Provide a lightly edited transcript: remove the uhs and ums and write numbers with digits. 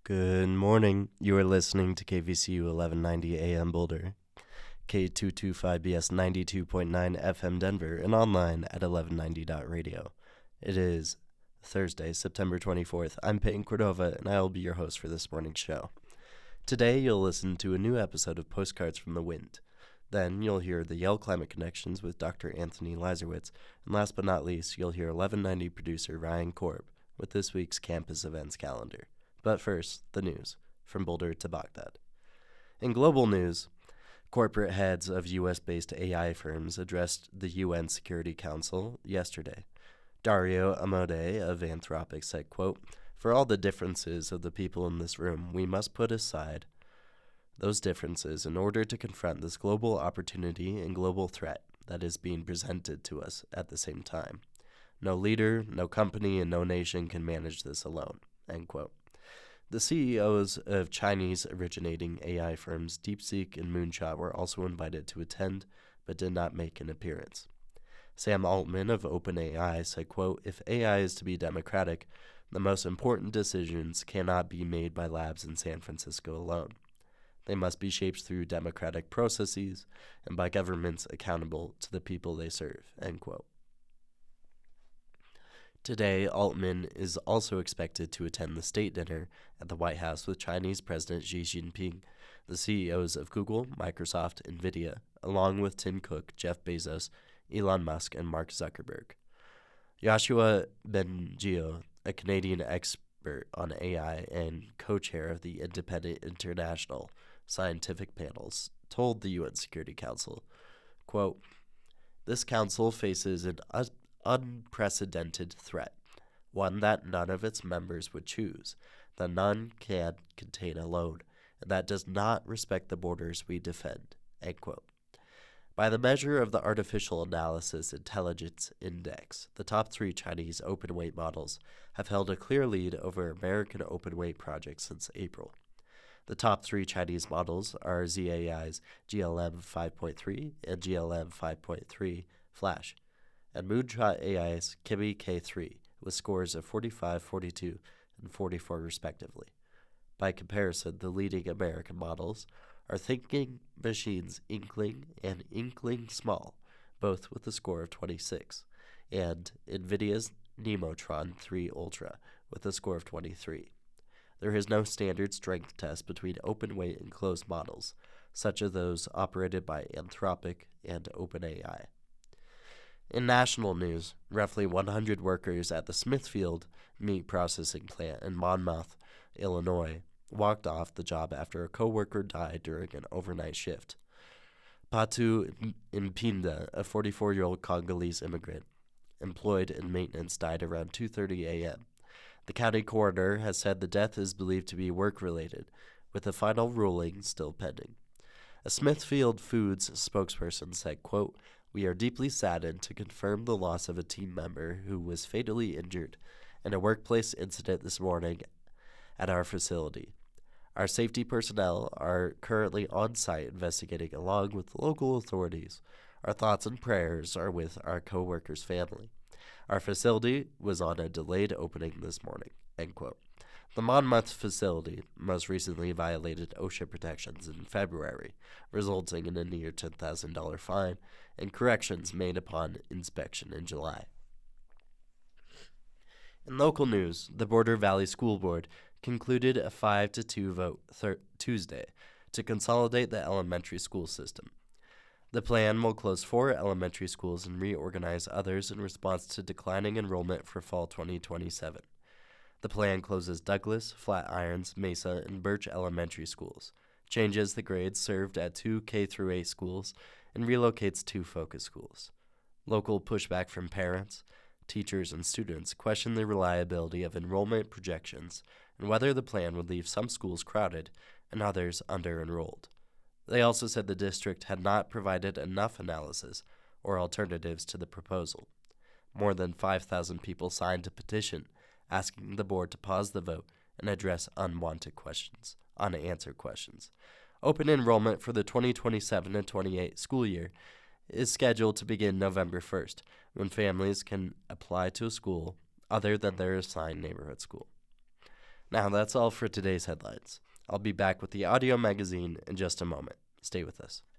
Good morning. You are listening to KVCU 1190 AM Boulder, K225BS 92.9 FM Denver, and online at 1190.radio. It is Thursday, September 24th. I'm Peyton Cordova, and I will be your host for this morning's show. Today, you'll listen to a new episode of Postcards from the Wind. Then, you'll hear the Yale Climate Connections with Dr. Anthony Lazarowitz. And last but not least, you'll hear 1190 producer Ryan Korb with this week's campus events calendar. But first, the news, from Boulder to Baghdad. In global news, corporate heads of U.S.-based AI firms addressed the UN Security Council yesterday. Dario Amodei of Anthropic said, quote, "For all the differences of the people in this room, we must put aside those differences in order to confront this global opportunity and global threat that is being presented to us at the same time. No leader, no company, and no nation can manage this alone," end quote. The CEOs of Chinese-originating AI firms DeepSeek and Moonshot were also invited to attend, but did not make an appearance. Sam Altman of OpenAI said, quote, "If AI is to be democratic, the most important decisions cannot be made by labs in San Francisco alone. They must be shaped through democratic processes and by governments accountable to the people they serve," end quote. Today, Altman is also expected to attend the state dinner at the White House with Chinese President Xi Jinping, the CEOs of Google, Microsoft, NVIDIA, along with Tim Cook, Jeff Bezos, Elon Musk, and Mark Zuckerberg. Joshua Bengio, a Canadian expert on AI and co-chair of the Independent International Scientific Panels, told the UN Security Council, quote, "This council faces an unprecedented threat, one that none of its members would choose, that none can contain alone, and that does not respect the borders we defend," end quote. By the measure of the Artificial Analysis Intelligence Index, the top three Chinese open-weight models have held a clear lead over American open-weight projects since April. The top three Chinese models are ZAI's GLM 5.3 and GLM 5.3 Flash, and Moonshot AI's Kimi K3, with scores of 45, 42, and 44 respectively. By comparison, the leading American models are Thinking Machines Inkling and Inkling Small, both with a score of 26, and NVIDIA's Nemotron 3 Ultra, with a score of 23. There is no standard strength test between open-weight and closed models, such as those operated by Anthropic and OpenAI. In national news, roughly 100 workers at the Smithfield meat processing plant in Monmouth, Illinois, walked off the job after a coworker died during an overnight shift. Patu Mpinda, a 44-year-old Congolese immigrant employed in maintenance, died around 2:30 a.m. The county coroner has said the death is believed to be work-related, with a final ruling still pending. A Smithfield Foods spokesperson said, quote, "We are deeply saddened to confirm the loss of a team member who was fatally injured in a workplace incident this morning at our facility. Our safety personnel are currently on site investigating along with local authorities. Our thoughts and prayers are with our co-worker's family. Our facility was on a delayed opening this morning," end quote. The Monmouth facility most recently violated OSHA protections in February, resulting in a near $10,000 fine and corrections made upon inspection in July. In local news, the Border Valley School Board concluded a 5-2 vote Tuesday to consolidate the elementary school system. The plan will close 4 elementary schools and reorganize others in response to declining enrollment for fall 2027. The plan closes Douglas, Flatirons, Mesa, and Birch elementary schools, changes the grades served at 2 K-8 schools, and relocates 2 focus schools. Local pushback from parents, teachers, and students question the reliability of enrollment projections and whether the plan would leave some schools crowded and others under-enrolled. They also said the district had not provided enough analysis or alternatives to the proposal. More than 5,000 people signed a petition asking the board to pause the vote and address unanswered questions. Open enrollment for the 2027 and 28 school year is scheduled to begin November 1st, when families can apply to a school other than their assigned neighborhood school. Now, that's all for today's headlines. I'll be back with the audio magazine in just a moment. Stay with us.